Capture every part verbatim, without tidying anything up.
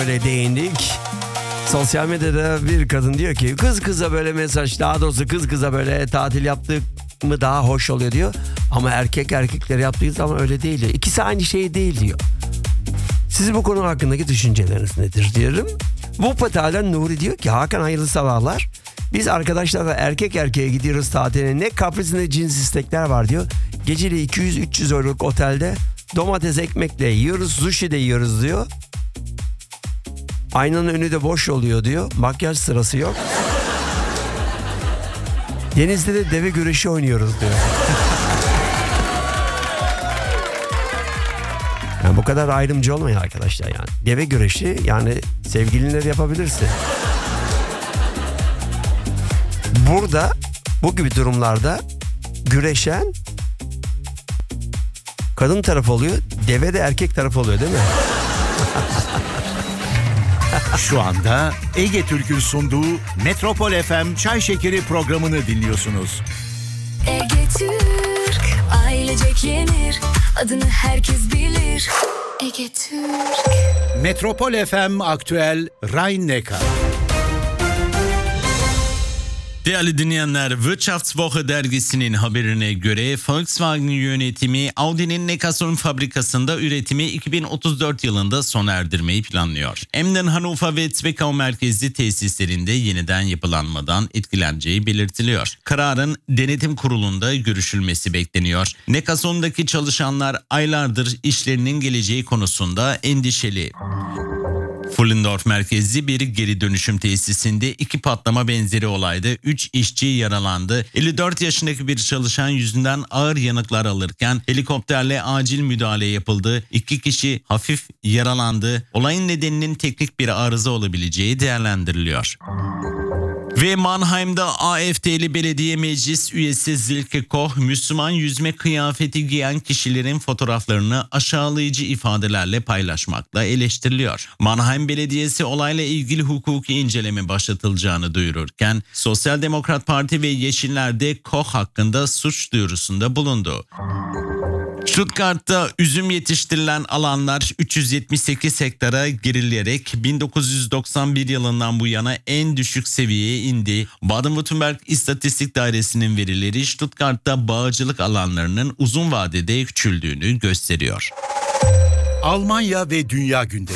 Böyle değindik. Sosyal medyada bir kadın diyor ki kız kıza böyle mesaj, daha doğrusu kız kıza böyle tatil yaptık mı daha hoş oluyor diyor. Ama erkek erkekleri yaptığı zaman öyle değil diyor. İkisi aynı şey değil diyor. Siz bu konu hakkındaki düşünceleriniz nedir diyorum. Wuppertal'den Nuri diyor ki Hakan hayırlı sabahlar. Biz arkadaşlarla erkek erkeğe gidiyoruz tatile. Ne kapris ne cins istekler var diyor. Geceli iki yüz üç yüz euroluk otelde domates ekmekle yiyoruz, sushi de yiyoruz diyor. Aynanın önü de boş oluyor diyor. Makyaj sırası yok. Denizde de deve güreşi oynuyoruz diyor. Yani bu kadar ayrımcı olmayın arkadaşlar yani. Deve güreşi yani sevgilinle yapabilirsin. Burada bu gibi durumlarda güreşen kadın tarafı oluyor. Deve de erkek tarafı oluyor değil mi? Şu anda Ege Türk'ün sunduğu Metropol F M Çay Şekeri programını dinliyorsunuz. Ege Türk, ailecek yenir, adını herkes bilir. Ege Türk. Metropol F M Aktüel Rhein-Neckar. Değerli dinleyenler, Wirtschaftswoche dergisinin haberine göre Volkswagen yönetimi Audi'nin Neckarsulm fabrikasında üretimi iki bin otuz dört yılında sona erdirmeyi planlıyor. Emden, Hannover ve Zwickau merkezli tesislerinde yeniden yapılanmadan etkileneceği belirtiliyor. Kararın denetim kurulunda görüşülmesi bekleniyor. Neckarsulm'daki çalışanlar aylardır işlerinin geleceği konusunda endişeli. Fullendorf merkezli bir geri dönüşüm tesisinde iki patlama benzeri olayda üç işçi yaralandı. elli dört yaşındaki bir çalışan yüzünden ağır yanıklar alırken helikopterle acil müdahale yapıldı. İki kişi hafif yaralandı. Olayın nedeninin teknik bir arıza olabileceği değerlendiriliyor. Ve Mannheim'da A F D'li belediye meclis üyesi Silke Koch, Müslüman yüzme kıyafeti giyen kişilerin fotoğraflarını aşağılayıcı ifadelerle paylaşmakla eleştiriliyor. Mannheim Belediyesi olayla ilgili hukuki inceleme başlatılacağını duyururken, Sosyal Demokrat Parti ve Yeşiller de Koch hakkında suç duyurusunda bulundu. Stuttgart'ta üzüm yetiştirilen alanlar üç yüz yetmiş sekiz hektara gerileyerek bin dokuz yüz doksan bir yılından bu yana en düşük seviyeye indi. Baden-Württemberg İstatistik Dairesi'nin verileri Stuttgart'ta bağcılık alanlarının uzun vadede küçüldüğünü gösteriyor. Almanya ve Dünya gündemi.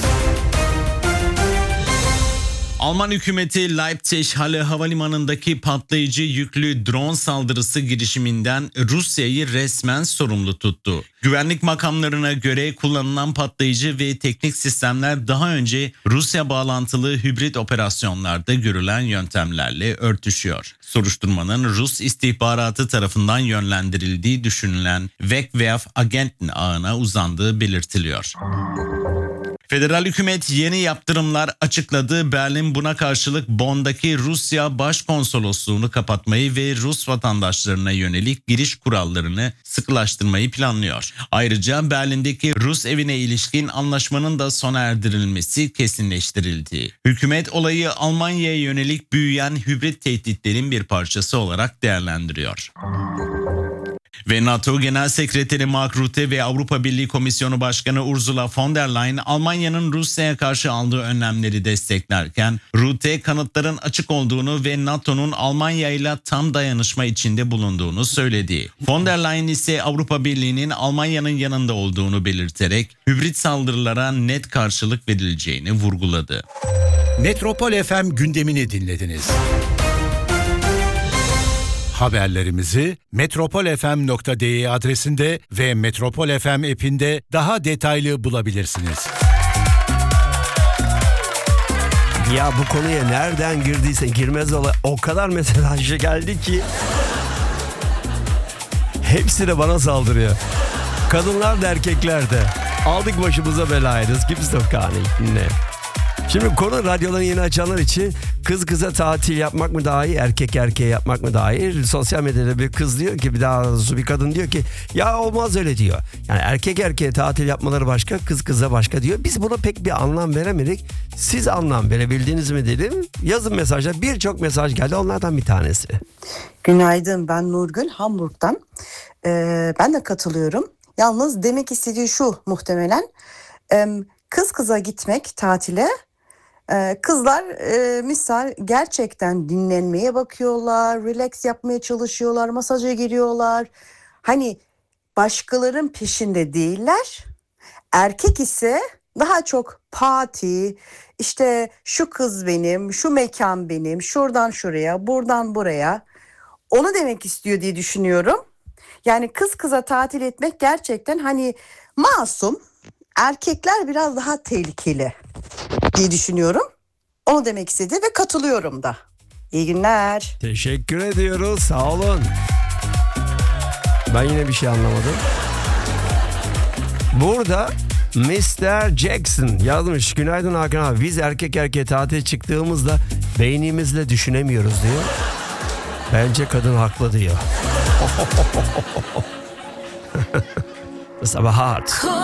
Alman hükümeti Leipzig-Halle havalimanındaki patlayıcı yüklü drone saldırısı girişiminden Rusya'yı resmen sorumlu tuttu. Güvenlik makamlarına göre kullanılan patlayıcı ve teknik sistemler daha önce Rusya bağlantılı hibrit operasyonlarda görülen yöntemlerle örtüşüyor. Soruşturmanın Rus istihbaratı tarafından yönlendirildiği düşünülen Wegwerf-Agenten ağına uzandığı belirtiliyor. Federal hükümet yeni yaptırımlar açıkladı. Berlin buna karşılık Bonn'daki Rusya Başkonsolosluğunu kapatmayı ve Rus vatandaşlarına yönelik giriş kurallarını sıkılaştırmayı planlıyor. Ayrıca Berlin'deki Rus evine ilişkin anlaşmanın da sona erdirilmesi kesinleştirildi. Hükümet olayı Almanya'ya yönelik büyüyen hibrit tehditlerin bir parçası olarak değerlendiriyor. Ve NATO Genel Sekreteri Mark Rutte ve Avrupa Birliği Komisyonu Başkanı Ursula von der Leyen Almanya'nın Rusya'ya karşı aldığı önlemleri desteklerken Rutte kanıtların açık olduğunu ve NATO'nun Almanya ile tam dayanışma içinde bulunduğunu söyledi. Von der Leyen ise Avrupa Birliği'nin Almanya'nın yanında olduğunu belirterek hibrit saldırılara net karşılık verileceğini vurguladı. Metropol F M gündemini dinlediniz. Haberlerimizi metropol f m nokta d e adresinde ve Metropol F M app'inde daha detaylı bulabilirsiniz. Ya bu konuya nereden girdiyse girmez ola o kadar mesaj geldi ki hepsi de bana saldırıyor. Kadınlar da erkekler de. Aldık başımıza belayı. Das gibt's doch gar nicht. Ne? Şimdi konu radyoları yeni açanlar için kız kıza tatil yapmak mı daha iyi, erkek erkeğe yapmak mı daha iyi? Sosyal medyada bir kız diyor ki, bir daha doğrusu bir kadın diyor ki ya olmaz öyle diyor. Yani erkek erkeğe tatil yapmaları başka, kız kıza başka diyor. Biz buna pek bir anlam veremedik. Siz anlam verebildiniz mi dedim. Yazın mesajlar, birçok mesaj geldi, onlardan bir tanesi. Günaydın, ben Nurgül Hamburg'dan. Ee, ben de katılıyorum. Yalnız demek istediği şu muhtemelen. Ee, kız kıza gitmek tatile Ee, kızlar e, misal gerçekten dinlenmeye bakıyorlar, relax yapmaya çalışıyorlar, masaja giriyorlar. Hani başkalarının peşinde değiller. Erkek ise daha çok party, işte şu kız benim, şu mekan benim, şuradan şuraya, buradan buraya. Onu demek istiyor diye düşünüyorum. Yani kız kıza tatil etmek gerçekten hani masum. Erkekler biraz daha tehlikeli diye düşünüyorum. Onu demek istedi ve katılıyorum da. İyi günler. Teşekkür ediyoruz. Sağ olun. Ben yine bir şey anlamadım. Burada mister Jackson yazmış. Günaydın Hakan abi. Biz erkek erkeğe tatile çıktığımızda beynimizle düşünemiyoruz diyor. Bence kadın haklı diyor. Sabahat.